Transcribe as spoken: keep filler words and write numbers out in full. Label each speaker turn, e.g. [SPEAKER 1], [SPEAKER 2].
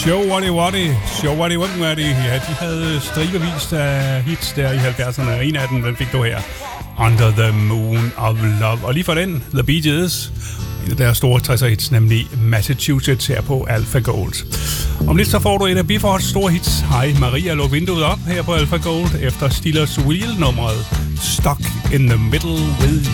[SPEAKER 1] Show What It What It, Show What It What It What It. Ja, de havde stribevis af hits der i halvfjerdserne, og en af dem, den fik du her. Under the Moon of Love. Og lige for den, The Bee Gees, en af deres store tresser hits, nemlig Massachusetts her på Alpha Gold. Om lidt så får du et af Biffords store hits. Hej Maria, luk vinduet op her på Alpha Gold efter Steelers Wheel-nummeret Stuck in the Middle with